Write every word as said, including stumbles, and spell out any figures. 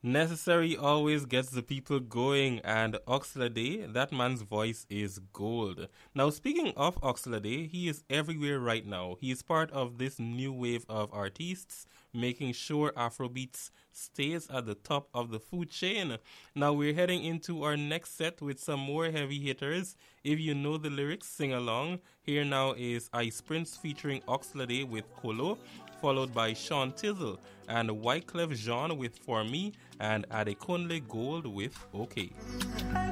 Necessary always gets the people going, and Oxlade, that man's voice is gold. Now, speaking of Oxlade, he is everywhere right now. He is part of this new wave of artists, making sure Afrobeats stays at the top of the food chain. Now, we're heading into our next set with some more heavy hitters. If you know the lyrics, sing along. Here now is Ice Prince featuring Oxlade with Kolo, followed by Sean Tizzle and Wyclef Jean with For Me, and Adekunle Gold with OK.